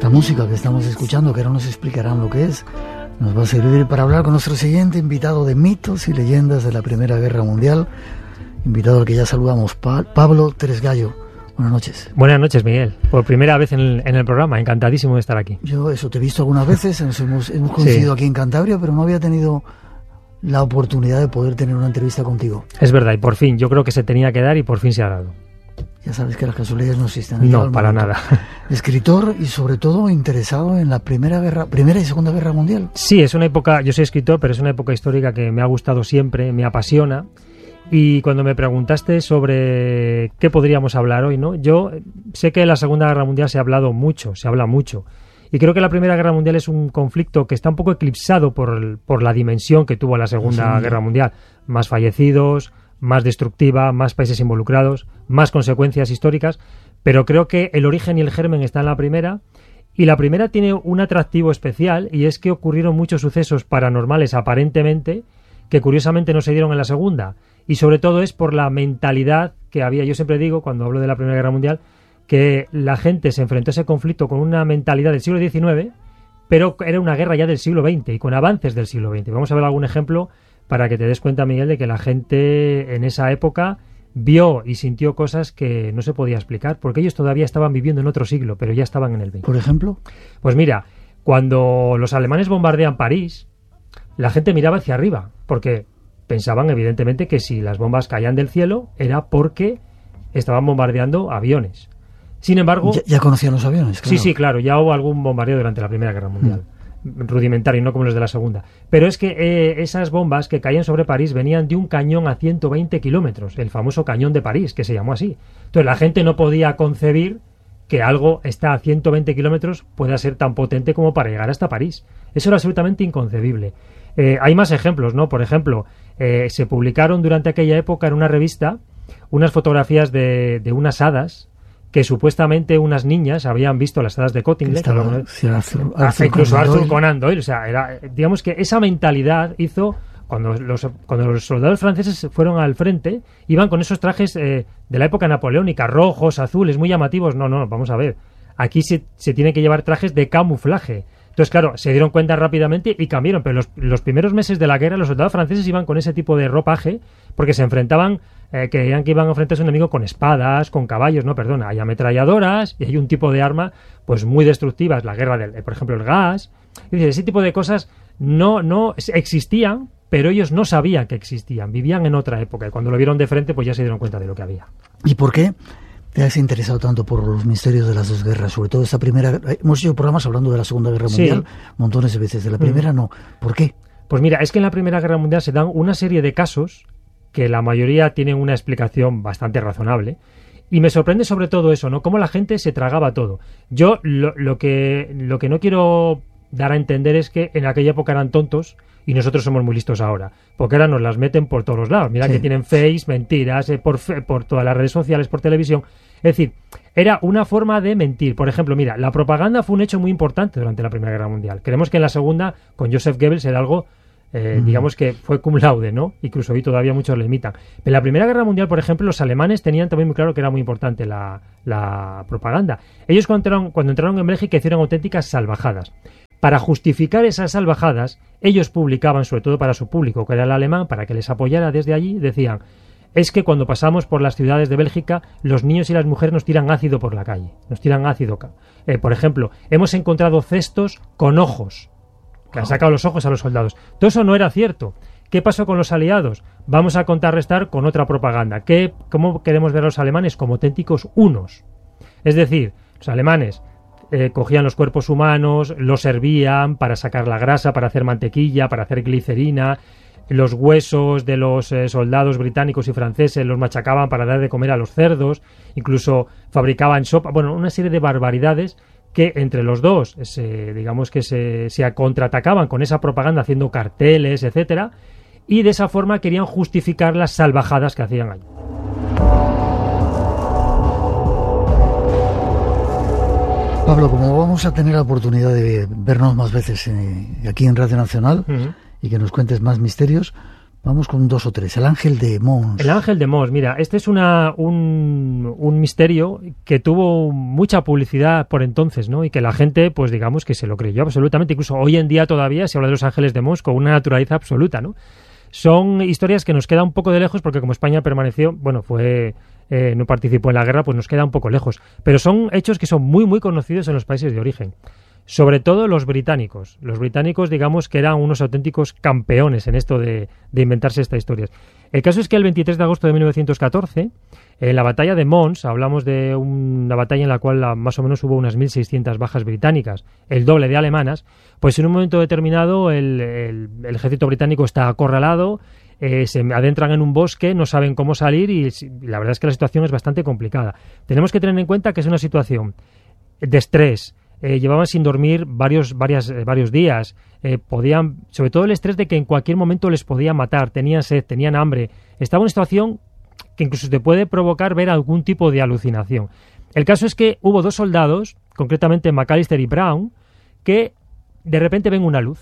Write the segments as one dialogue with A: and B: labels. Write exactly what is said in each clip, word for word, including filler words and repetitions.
A: Esta música que estamos escuchando, que ahora nos explicarán lo que es, nos va a servir para hablar con nuestro siguiente invitado de mitos y leyendas de la Primera Guerra Mundial, invitado al que ya saludamos, pa- Pablo Tresgallo. Buenas noches.
B: Buenas noches, Miguel. Por primera vez en el, en el programa, encantadísimo de estar aquí.
A: Yo eso, te he visto algunas veces, nos hemos, hemos coincidido sí. aquí en Cantabria, pero no había tenido la oportunidad de poder tener una entrevista contigo.
B: Es verdad, y por fin, yo creo que se tenía que dar y por fin se ha dado.
A: Ya sabes que las casualidades no existen.
B: No, para nada.
A: Escritor y sobre todo interesado en la Primera Guerra, Primera y Segunda Guerra Mundial.
B: Sí, es una época, yo soy escritor, pero es una época histórica que me ha gustado siempre, me apasiona. Y cuando me preguntaste sobre qué podríamos hablar hoy, ¿no? Yo sé que en la Segunda Guerra Mundial se ha hablado mucho, se habla mucho. Y creo que la Primera Guerra Mundial es un conflicto que está un poco eclipsado por, por la dimensión que tuvo la Segunda sí. Guerra Mundial. Más fallecidos, más destructiva, más países involucrados, más consecuencias históricas, pero creo que el origen y el germen está en la primera, y la primera tiene un atractivo especial, y es que ocurrieron muchos sucesos paranormales aparentemente, que curiosamente no se dieron en la segunda, y sobre todo es por la mentalidad que había. Yo siempre digo, cuando hablo de la Primera Guerra Mundial, que la gente se enfrentó a ese conflicto con una mentalidad del siglo diecinueve, pero era una guerra ya del siglo veinte, y con avances del siglo veinte. Vamos a ver algún ejemplo para que te des cuenta, Miguel, de que la gente en esa época vio y sintió cosas que no se podía explicar, porque ellos todavía estaban viviendo en otro siglo, pero ya estaban en el veinte.
A: ¿Por ejemplo?
B: Pues mira, cuando los alemanes bombardean París, la gente miraba hacia arriba, porque pensaban evidentemente que si las bombas caían del cielo era porque estaban bombardeando aviones. Sin embargo...
A: Ya, ya conocían los aviones, claro.
B: Sí, sí, claro, ya hubo algún bombardeo durante la Primera Guerra Mundial. Mm. Rudimentario, no como los de la segunda. Pero es que eh, esas bombas que caían sobre París venían de un cañón a ciento veinte kilómetros, el famoso cañón de París, que se llamó así. Entonces la gente no podía concebir que algo está a ciento veinte kilómetros pueda ser tan potente como para llegar hasta París. Eso era absolutamente inconcebible. Eh, hay más ejemplos, ¿no? Por ejemplo, eh, se publicaron durante aquella época en una revista unas fotografías de, de unas hadas que supuestamente unas niñas habían visto las hadas de Cottingley,
A: estaba, sí, Arthur,
B: Arthur incluso Conan Arthur Conan Doyle, o sea, era, digamos que esa mentalidad hizo, cuando los, cuando los soldados franceses fueron al frente, iban con esos trajes eh, de la época napoleónica, rojos, azules, muy llamativos. No, no, vamos a ver, aquí se, se tiene que llevar trajes de camuflaje. Entonces, claro, se dieron cuenta rápidamente y cambiaron, pero los, los primeros meses de la guerra los soldados franceses iban con ese tipo de ropaje porque se enfrentaban, eh, creían que iban a enfrentarse a un enemigo con espadas, con caballos, no, perdona, hay ametralladoras y hay un tipo de arma pues muy destructivas, la guerra del, por ejemplo, el gas. Es decir, ese tipo de cosas no, no existían, pero ellos no sabían que existían, vivían en otra época y cuando lo vieron de frente pues ya se dieron cuenta de lo que había.
A: ¿Y por qué te has interesado tanto por los misterios de las dos guerras? Sobre todo esta primera. Hemos hecho programas hablando de la Segunda Guerra Mundial, sí, montones de veces. De la primera, mm. no. ¿Por qué?
B: Pues mira, es que en la Primera Guerra Mundial se dan una serie de casos que la mayoría tienen una explicación bastante razonable. Y me sorprende sobre todo eso, ¿no? Cómo la gente se tragaba todo. Yo lo, lo que lo que no quiero dar a entender es que en aquella época eran tontos y nosotros somos muy listos ahora, porque ahora nos las meten por todos los lados. Mira sí. que tienen face, mentiras, eh, por, fe, por todas las redes sociales, por televisión. Es decir, era una forma de mentir. Por ejemplo, mira, la propaganda fue un hecho muy importante durante la Primera Guerra Mundial. Creemos que en la segunda, con Joseph Goebbels, era algo, eh, mm. digamos que fue cum laude, ¿no? Incluso hoy todavía muchos lo imitan. Pero en la Primera Guerra Mundial, por ejemplo, los alemanes tenían también muy claro que era muy importante la, la propaganda. Ellos cuando entraron, cuando entraron en Bélgica hicieron auténticas salvajadas. Para justificar esas salvajadas, ellos publicaban, sobre todo para su público, que era el alemán, para que les apoyara desde allí, decían: es que cuando pasamos por las ciudades de Bélgica, los niños y las mujeres nos tiran ácido por la calle, nos tiran ácido. Eh, por ejemplo, hemos encontrado cestos con ojos, que han sacado los ojos a los soldados. Todo eso no era cierto. ¿Qué pasó con los aliados? Vamos a contrarrestar con otra propaganda. ¿Qué, ¿Cómo queremos ver a los alemanes? Como auténticos unos. Es decir, los alemanes Eh, cogían los cuerpos humanos, los hervían para sacar la grasa, para hacer mantequilla, para hacer glicerina, los huesos de los eh, soldados británicos y franceses los machacaban para dar de comer a los cerdos, incluso fabricaban sopa, bueno, una serie de barbaridades que entre los dos, se, digamos que se, se contraatacaban con esa propaganda haciendo carteles, etcétera, y de esa forma querían justificar las salvajadas que hacían allí.
A: Pablo, como vamos a tener la oportunidad de vernos más veces eh, aquí en Radio Nacional uh-huh. y que nos cuentes más misterios, Vamos con dos o tres. El ángel de Mons.
B: El ángel de Mons, mira, este es una, un, un misterio que tuvo mucha publicidad por entonces, ¿no? Y que la gente, pues digamos que se lo creyó absolutamente. Incluso hoy en día todavía se habla de los ángeles de Mons con una naturaleza absoluta, ¿no? Son historias que nos queda un poco de lejos porque como España permaneció, bueno, fue eh, no participó en la guerra, pues nos queda un poco lejos. Pero son hechos que son muy, muy conocidos en los países de origen. Sobre todo los británicos. Los británicos, digamos, que eran unos auténticos campeones en esto de, de inventarse estas historias. El caso es que el veintitrés de agosto de mil novecientos catorce, en la batalla de Mons, hablamos de una batalla en la cual la, más o menos hubo unas mil seiscientas bajas británicas, el doble de alemanas, pues en un momento determinado el, el, el ejército británico está acorralado, eh, se adentran en un bosque, no saben cómo salir y, y la verdad es que la situación es bastante complicada. Tenemos que tener en cuenta que es una situación de estrés. Eh, llevaban sin dormir varios, varias, eh, varios días, eh, podían, sobre todo el estrés de que en cualquier momento les podía matar, tenían sed, tenían hambre, estaba en una situación que incluso te puede provocar ver algún tipo de alucinación. El caso es que hubo dos soldados, concretamente McAllister y Brown, que de repente ven una luz,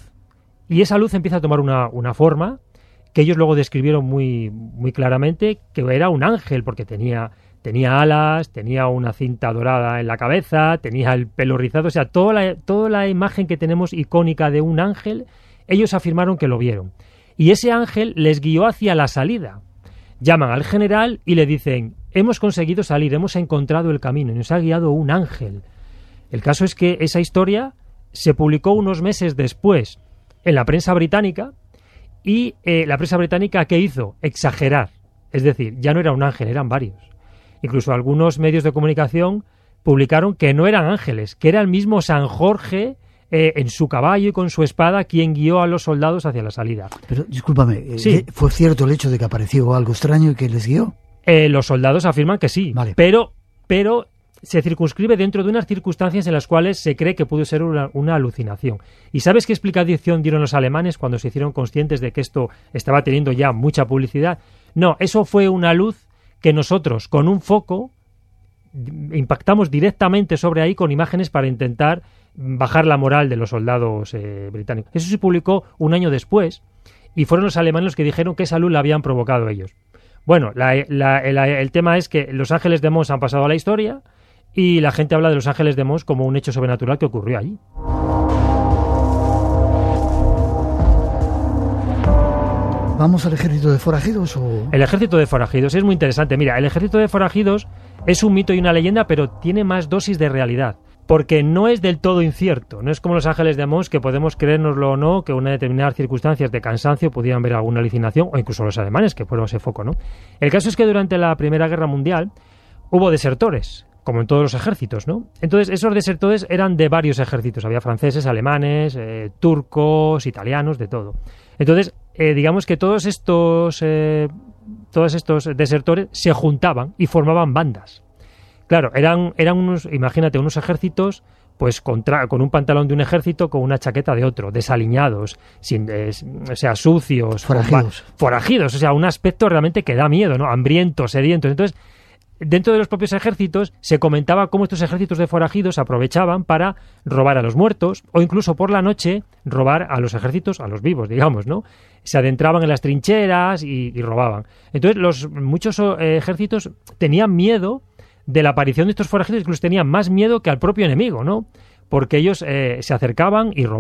B: y esa luz empieza a tomar una, una forma que ellos luego describieron muy, muy claramente, que era un ángel, porque tenía... Tenía alas, tenía una cinta dorada en la cabeza, tenía el pelo rizado, o sea, toda la, toda la imagen que tenemos icónica de un ángel, ellos afirmaron que lo vieron. Y ese ángel les guió hacia la salida. Llaman al general y le dicen, hemos conseguido salir, hemos encontrado el camino y nos ha guiado un ángel. El caso es que esa historia se publicó unos meses después en la prensa británica y eh, la prensa británica, ¿qué hizo? Exagerar. Es decir, ya no era un ángel, eran varios. Incluso algunos medios de comunicación publicaron que no eran ángeles, que era el mismo San Jorge eh, en su caballo y con su espada quien guió a los soldados hacia la salida.
A: Pero, discúlpame,
B: sí.
A: ¿fue cierto el hecho de que apareció algo extraño y que les guió?
B: Eh, los soldados afirman que sí,
A: vale.
B: pero, pero se circunscribe dentro de unas circunstancias en las cuales se cree que pudo ser una, una alucinación. ¿Y sabes qué explicación dieron los alemanes cuando se hicieron conscientes de que esto estaba teniendo ya mucha publicidad? No, eso fue una luz que nosotros con un foco impactamos directamente sobre ahí con imágenes para intentar bajar la moral de los soldados eh, británicos. Eso se publicó un año después y fueron los alemanes los que dijeron que esa luz la habían provocado ellos. Bueno, la, la, el, el tema es que los ángeles de Mons han pasado a la historia y la gente habla de los ángeles de Mons como un hecho sobrenatural que ocurrió allí.
A: ¿Vamos al ejército de forajidos o...?
B: El ejército de forajidos es muy interesante. Mira, el ejército de forajidos es un mito y una leyenda, pero tiene más dosis de realidad, porque no es del todo incierto. No es como los ángeles de Mons, que podemos creérnoslo o no, que en una determinadas circunstancias de cansancio pudieran ver alguna alucinación, o incluso los alemanes, que fueron ese foco, ¿no? El caso es que durante la Primera Guerra Mundial hubo desertores, como en todos los ejércitos, ¿no? Entonces, esos desertores eran de varios ejércitos. Había franceses, alemanes, eh, turcos, italianos, de todo. Entonces, eh, digamos que todos estos, eh, todos estos desertores se juntaban y formaban bandas. Claro, eran, eran unos, imagínate, unos ejércitos pues contra, con un pantalón de un ejército, con una chaqueta de otro, desaliñados, sin, eh, o sea, sucios,
A: forajidos.
B: forajidos, o sea, un aspecto realmente que da miedo, ¿no? Hambrientos, sedientos. Entonces, dentro de los propios ejércitos se comentaba cómo estos ejércitos de forajidos aprovechaban para robar a los muertos o incluso por la noche robar a los ejércitos, a los vivos, digamos, ¿no? Se adentraban en las trincheras y, y robaban. Entonces, los muchos eh, ejércitos tenían miedo de la aparición de estos forajidos, incluso tenían más miedo que al propio enemigo, ¿no? Porque ellos eh, se acercaban y robaban.